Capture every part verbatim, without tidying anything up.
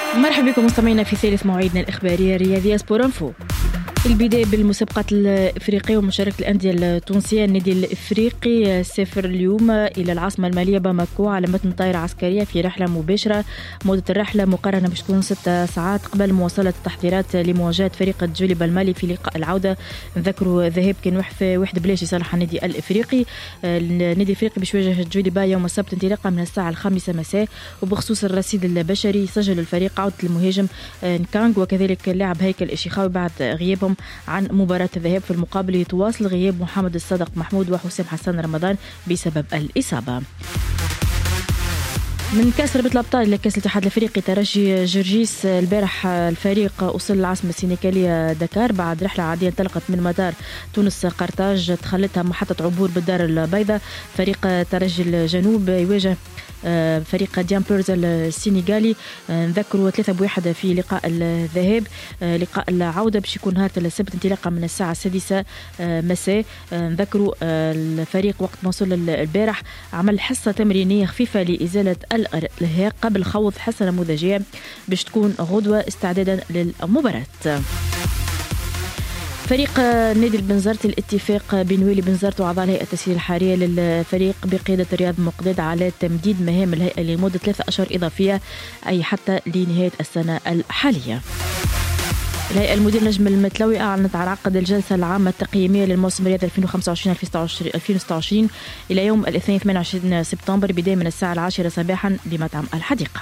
مرحبا بكم مستمعينا في ثالث مواعيدنا الإخبارية الرياضية سبور انفو. البداية بالمسابقات الإفريقية ومشاركة الأندية التونسية. النادي الإفريقي سافر اليوم إلى العاصمة المالية باماكو على متن طائرة عسكرية في رحلة مباشرة. مدة الرحلة مقارنة باش تكون ستة ساعات قبل مواصلة التحضيرات لمواجهة فريق جوليبا المالي في لقاء العودة. نذكروا الذهاب كان واحد بلاش لصالح النادي الإفريقي. النادي الإفريقي باش يواجه جوليبا يوم السبت انطلاقا من الساعة الخامسة مساء. وبخصوص الرصيد البشري سجل الفريق عودة المهاجم نكانغ وكذلك اللاعب هيكل الشيخاوي بعد غيابهم عن مباراة الذهاب. في المقابل يتواصل غياب محمد الصادق محمود وحسام حسن رمضان بسبب الإصابة. من كاس رابطة الأبطال إلى كاس الاتحاد الأفريقي، ترجي جرجيس البارح الفريق وصل العاصمة السينيغالية دكار بعد رحلة عادية انطلقت من مطار تونس قرطاج تخلتها محطة عبور بالدار البيضاء. فريق ترجي الجنوب يواجه فريق ديامبرز السينيغالي. نذكروا ثلاثة بواحد في لقاء الذهاب. لقاء العودة باش يكون نهار السبت انطلاقا من الساعة السادسة مساء. نذكروا الفريق وقت ما وصل البارح عمل حصة تمرينية خفيفة لإزالة الإرهاق قبل خوض حصة نموذجية باش تكون غدوة استعدادا للمباراة. فريق نادي البنزرت الاتفاق بين ويلي بنزرت وأعضاء الهيئة التسيير الحالية للفريق بقيادة رياض مقداد على تمديد مهام الهيئة لمدة ثلاثة أشهر إضافية أي حتى لنهاية السنة الحالية. الهيئة المدير نجم المتلوي أعلنت عن عقد الجلسة العامة التقييمية للموسم الرياضي ألفين وخمسة وعشرين ألفين وستة وعشرين إلى يوم الاثنين ثمانية وعشرين سبتمبر بداية من الساعة العاشرة صباحا بمطعم الحديقة.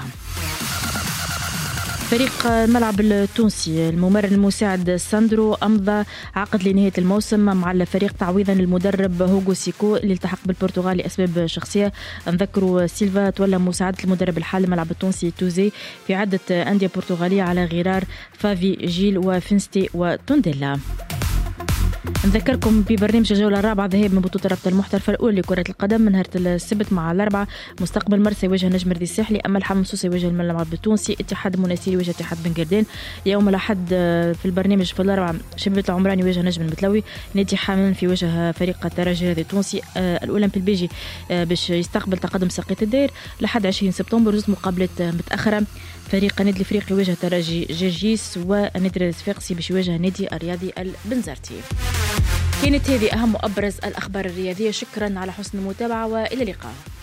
فريق الملعب التونسي الممرن المساعد ساندرو أمضى عقد لنهاية الموسم مع الفريق تعويضا للمدرب هوغو سيكو اللي التحق بالبرتغال لأسباب شخصية. نذكروا سيلفا تولى مساعدة المدرب الحالي الملعب التونسي توزي في عدة أندية برتغالية على غرار فافي جيل وفنستي وتونديلا. نذكركم ببرنامج الجولة الرابعة ذهاب من بطولة رابطة المحترفة الأولى لكرة القدم من نهار السبت مع الأربعة. مستقبل مرسى يواجه نجم ردي الساحلي، أما الحمام السوسي يواجه الملعب التونسي، اتحاد مناسير يواجه اتحاد بن قردان. يوم الأحد في البرنامج في الأربعة شبيبة العمراني يواجه نجم المتلوي، نادي حامل في وجه فريق الترجي التونسي. الأولمبي البيجي باش يستقبل تقدم ساقية الدير لحد عشرين سبتمبر. زوج مقابلات متأخرة، فريق النادي الافريقي يواجه ترجي جرجيس والنادي الصفاقسي باش يواجه نادي الرياضي البنزرتي. كانت هذه أهم وأبرز الأخبار الرياضية. شكرا على حسن المتابعة وإلى اللقاء.